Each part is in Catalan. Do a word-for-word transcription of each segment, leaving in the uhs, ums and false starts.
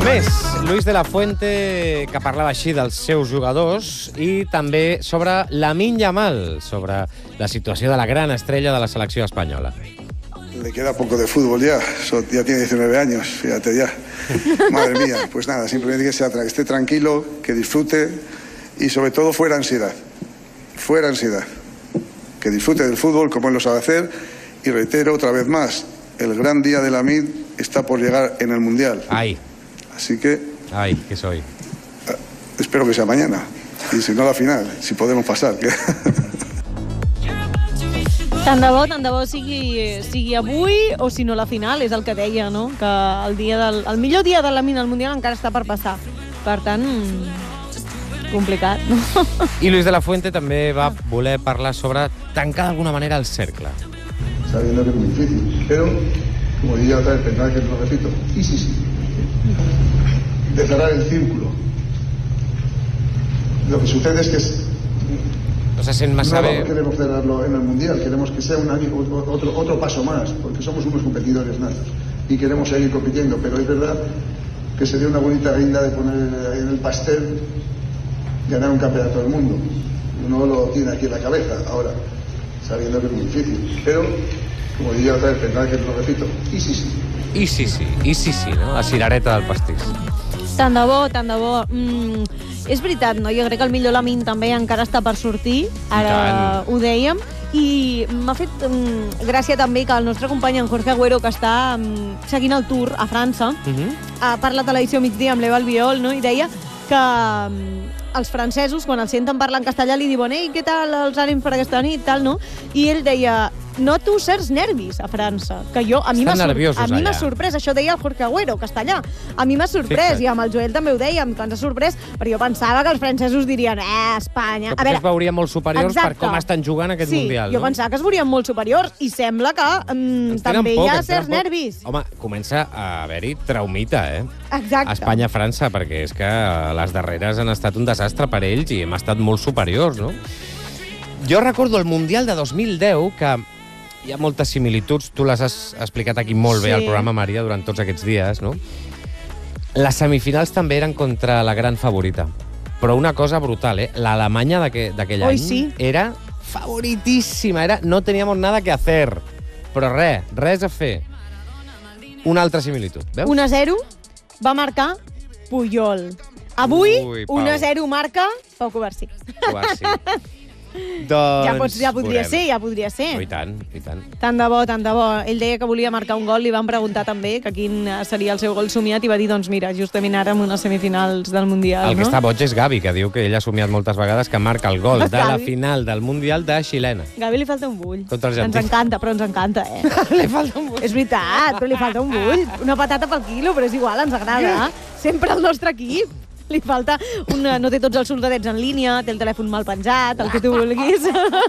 Més, Luis de la Fuente, que parlava així dels seus jugadors i també sobre Lamine Yamal, sobre la situació de la gran estrella de la selecció espanyola. Le queda poco de fútbol ya, ya tiene diecinueve años, fíjate ya. Madre mía, pues nada, simplemente que, sea, que esté tranquilo, que disfrute y sobre todo fuera ansiedad, fuera ansiedad. Que disfrute del fútbol como él lo sabe hacer y reitero otra vez más, el gran día de Lamine está por llegar en el Mundial. Ay. Así que... Ay, que soy. Espero que sea mañana. Y si no, la final, si podemos pasar. Que... Tant de bo, tant de bo sigui, sigui avui o si no la final, és el que deia, no? Que el, dia del, el millor dia de Lamine al Mundial encara està per passar. Per tant, complicat, no? I Luis de la Fuente també va voler parlar sobre tancar d'alguna manera el cercle. Sabiendo que es muy difícil, pero, como diría otra vez, pensaba que lo repito, y sí, sí. De cerrar el círculo. Lo que sucede es que es, no se sent massa no bé. No queremos cerrarlo en el Mundial, queremos que sea un, otro, otro paso más, porque somos unos competidores natos y queremos seguir compitiendo, pero es verdad que sería una bonita guinda de poner en el pastel ganar un campeonato del mundo. Uno lo tiene aquí en la cabeza, ahora, sabiendo que es muy difícil, pero, como diría otra vez, pensaba que lo repito, y sí, sí. I sí, sí, i sí, sí, no? La cirereta del pastís. Tant de bo, tant de bo. Mm, és veritat, no? Jo crec que el millor Lamine també encara està per sortir, ara ho dèiem, i m'ha fet mm, gràcia també que el nostre company, en Jorge Agüero, que està mm, seguint el Tour a França, uh-huh. ha parlat a l'edició migdia amb l'Eva Albiol, no? I deia que mm, els francesos, quan el senten parlar en castellà, li diuen «Ei, què tal els ànims per aquesta nit?» tal, no? I ell deia «Noto certs nervis a França», que jo, a mi m'ha sor sorprès, això deia el Jorge Agüero, castellà. A mi m'ha sorprès, i amb el Joel també ho dèiem, que ens ha sorprès, però jo pensava que els francesos dirien «Eh, Espanya...» Que potser es veurien molt superiors exacte. Per com estan jugant aquest sí, Mundial. Sí, jo no? pensava que es veurien molt superiors, i sembla que mm, també poc, hi ha certs nervis. Home, comença a haver-hi traumita, eh? Exacte. Espanya-França, perquè és que les darreres han estat un desastre per ells i hem estat molt superiors, no? Jo recordo el Mundial de dos mil deu, que hi ha moltes similituds, tu les has explicat aquí molt bé sí. al programa, Maria, durant tots aquests dies, no? Les semifinals també eren contra la gran favorita. Però una cosa brutal, eh? L'Alemanya d'aquell any sí. era favoritíssima, era no teníamos nada que hacer. Però res, res a fer. Una altra similitud, veus? un a zero va marcar Puyol. Avui, Ui, un a zero marca Pau Covarsí. Covarsí. Doncs... Ja, pots, ja podria veurem. ser, ja podria ser. Oh, I tant, i tant. Tant de bo, tant de bo. Ell deia que volia marcar un gol, li van preguntar també que quin seria el seu gol somiat i va dir, doncs mira, justament ara en unes semifinals del Mundial, El que no? està boig és Gavi, que diu que ell ha somiat moltes vegades que marca el gol de la final del Mundial de xilena. Gavi li falta un bull. Contra Argentina. Ens encanta, però ens encanta, eh? Li falta un bull. És veritat, però li falta un bull. Una patata pel quilo, però és igual, ens agrada. Sempre el nostre equip. Li falta una... No té tots els soldadets en línia, té el telèfon mal penjat, el que tu vulguis.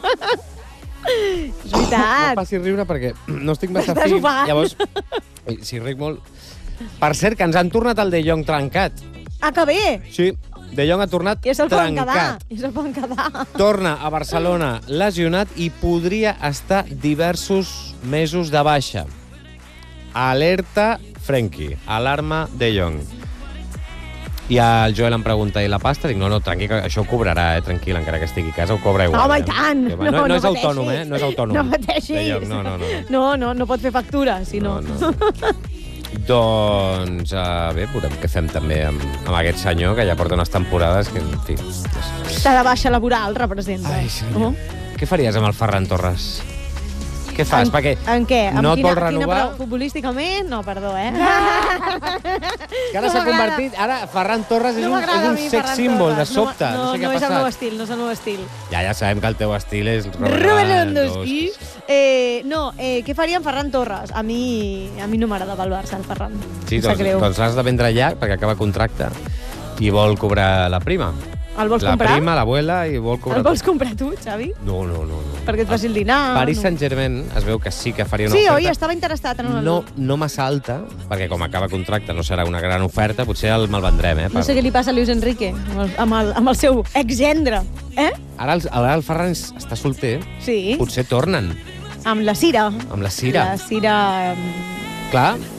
És veritat. No passi riure perquè no estic massa fi. Llavors, si ric molt... Per cert, que ens han tornat el De Jong trencat. Ah, que bé! Sí, De Jong ha tornat I se'l poden trencat. quedar. I se'l poden quedar. Torna a Barcelona lesionat i podria estar diversos mesos de baixa. Alerta Frenkie, alarma De Jong. I el Joel em pregunta, i la pasta? Dic, no, no, tranquil, això ho cobrarà, eh, tranquil, encara que estigui a casa, ho cobra igual. Home, i tant! Eh? No, no, no, no és autònom, eh? No és autònom. No pateixis. No, no, no. No, no, no pot fer factura, si no. no, no. Doncs, uh, bé, veurem què fem també amb, amb aquest senyor, que ja porta unes temporades que, en fi... Està de baixa laboral, representa. Ai, senyor. Oh. Què faries amb el Ferran Torres? Què fas? En, Perquè en què? no et et vols renovar? Quina, futbolísticament? No, perdó, eh? Que ara s'ha convertit... Ara Ferran Torres és no un, és un sex symbol, de sobte. No, no, sé què no ha és el passat. meu estil, no és el meu estil. Ja, ja sabem que el teu estil és Robert Robert Lewandowski. Eh, no, eh, què faria en Ferran Torres? A mi, a mi no m'agrada el Barça, el Ferran. Sí, doncs, doncs l'has de vendre ja, perquè acaba contracte i vol cobrar la prima. El vols la comprar? La prima, l'abuela, i vol cobrar... El vols comprar tu, Xavi? No, no, no. no. Perquè et faci el dinar. Paris no. Saint-Germain es veu que sí que faria una sí, oferta. Sí, oi? Estava interessat en el... No, no massa alta, perquè com acaba contracte no serà una gran oferta, potser el malvendrem, eh? Per... No sé què li passa a Luis Enrique, amb el, amb el, amb el seu exgendre, eh? Ara el, ara el Ferran està solter, sí. Potser tornen. Amb la Cira. Amb la Cira. La Cira... Clar,